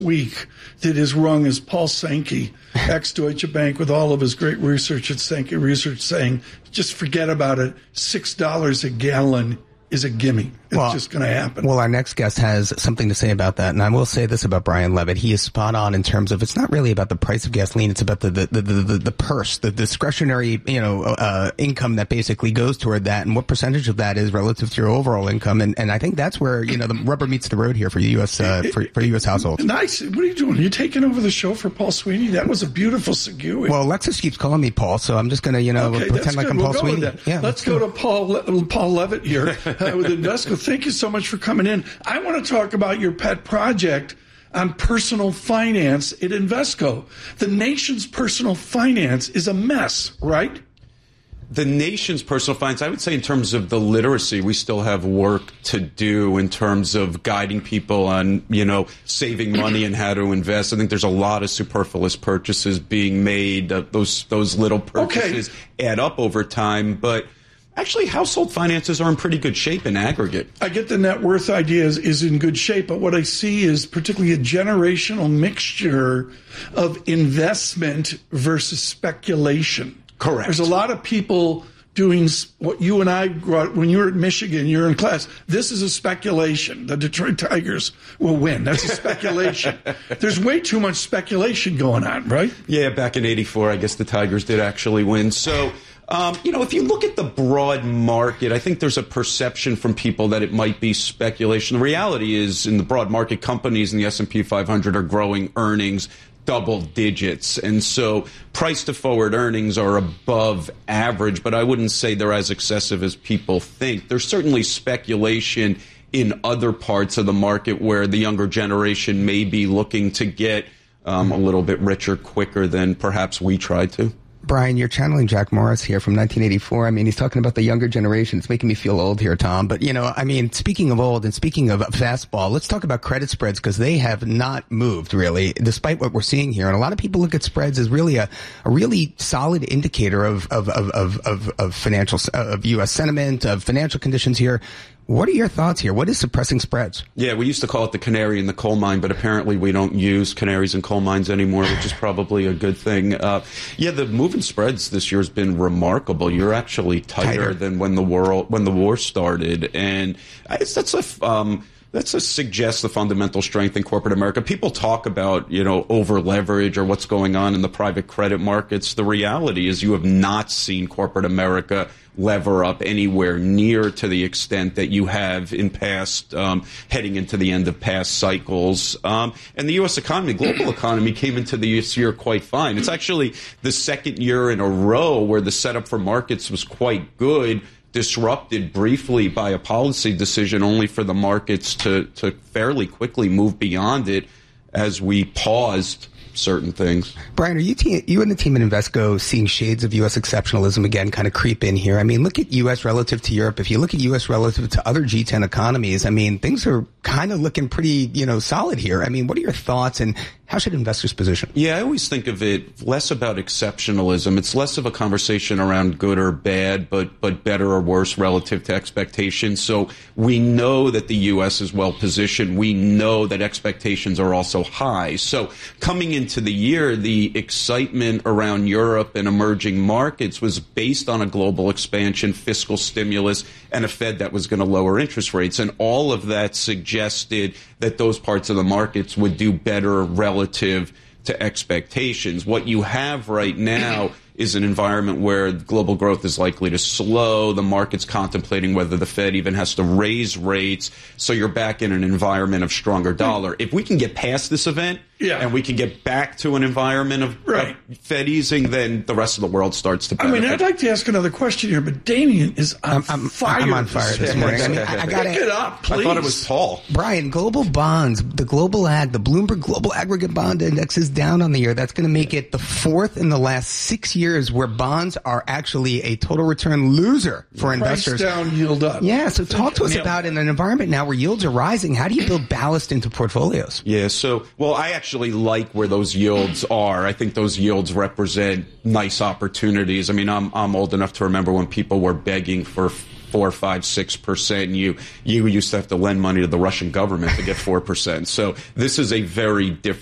week that is wrong is Paul Sankey, ex-Deutsche Bank, with all of his great research at Sankey Research, saying, just forget about it. $6 a gallon is a gimme. It's just going to happen. Well, our next guest has something to say about that. And I will say this about Brian Levitt. He is spot on in terms of, it's not really about the price of gasoline. It's about the purse, the discretionary, income that basically goes toward that, and what percentage of that is relative to your overall income. And I think that's where, the rubber meets the road here for U.S. for U.S. households. Nice. What are you doing? Are you taking over the show for Paul Sweeney? That was a beautiful segue. Well, Alexis keeps calling me Paul, so I'm just going to, pretend like I'm Paul Sweeney. Yeah, let's go to Paul Levitt here with Invesco. Thank you so much for coming in. I want to talk about your pet project on personal finance at Invesco. The nation's personal finance is a mess, right? The nation's personal finance, I would say in terms of the literacy, we still have work to do in terms of guiding people on, saving money and how to invest. I think there's a lot of superfluous purchases being made. Those little purchases add up over time, but actually, household finances are in pretty good shape in aggregate. I get the net worth idea is in good shape, but what I see is particularly a generational mixture of investment versus speculation. Correct. There's a lot of people doing what you and I brought when you were at Michigan, you're in class. This is a speculation. The Detroit Tigers will win. That's a speculation. There's way too much speculation going on, right? Yeah, back in '84, I guess the Tigers did actually win. So, if you look at the broad market, I think there's a perception from people that it might be speculation. The reality is, in the broad market, companies in the S&P 500 are growing earnings double digits. And so price to forward earnings are above average, but I wouldn't say they're as excessive as people think. There's certainly speculation in other parts of the market where the younger generation may be looking to get a little bit richer quicker than perhaps we tried to. Brian, you're channeling Jack Morris here from 1984. I mean, he's talking about the younger generation. It's making me feel old here, Tom. But, speaking of old and speaking of fastball, let's talk about credit spreads, because they have not moved, really, despite what we're seeing here. And a lot of people look at spreads as really a really solid indicator of financial, of U.S. sentiment, of financial conditions here. What are your thoughts here? What is suppressing spreads? Yeah, we used to call it the canary in the coal mine, but apparently we don't use canaries in coal mines anymore, which is probably a good thing. The move in spreads this year has been remarkable. You're actually tighter than when the war started, and that suggests the fundamental strength in corporate America. People talk about, over leverage or what's going on in the private credit markets. The reality is you have not seen corporate America lever up anywhere near to the extent that you have in past, heading into the end of past cycles. And the U.S. economy, global economy, came into this year quite fine. It's actually the second year in a row where the setup for markets was quite good, disrupted briefly by a policy decision, only for the markets to fairly quickly move beyond it as we paused certain things. Brian, are you and the team at Invesco seeing shades of U.S. exceptionalism again kind of creep in here? I mean, look at U.S. relative to Europe. If you look at U.S. relative to other G10 economies, I mean, things are kind of looking pretty, solid here. I mean, what are your thoughts, and how should investors position? Yeah, I always think of it less about exceptionalism. It's less of a conversation around good or bad, but better or worse relative to expectations. So we know that the U.S. is well positioned. We know that expectations are also high. So coming into the year, the excitement around Europe and emerging markets was based on a global expansion, fiscal stimulus, and a Fed that was going to lower interest rates. And all of that suggested that those parts of the markets would do better relative to expectations. What you have right now is an environment where global growth is likely to slow. The market's contemplating whether the Fed even has to raise rates. So you're back in an environment of stronger dollar. If we can get past this event, and we can get back to an environment of Fed easing, then the rest of the world starts to benefit. I mean, I'd like to ask another question here, but Damien is on fire. I'm on fire this morning. I got Pick it up, please. I thought it was Paul. Brian, global bonds, the Bloomberg Global Aggregate Bond Index is down on the year. That's going to make it the fourth in the last 6 years where bonds are actually a total return loser for investors. Price down, yield up. Yeah, so talk to us about, in an environment now where yields are rising, how do you build ballast into portfolios? Yeah, I actually like where those yields are. I think those yields represent nice opportunities. I mean, I'm old enough to remember when people were begging for 4, 5, 6%. And you used to have to lend money to the Russian government to get 4%. So this is a very different